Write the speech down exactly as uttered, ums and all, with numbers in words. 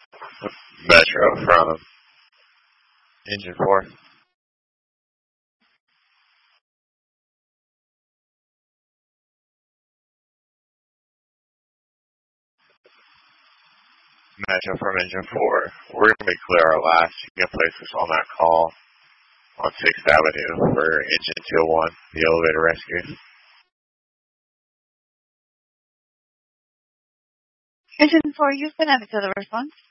Metro from Engine four. Metro from Engine four. We're going to be clear our last. You can place us on that call on sixth Avenue for Engine two oh one, the elevator rescue. Engine four, you've been added to the response.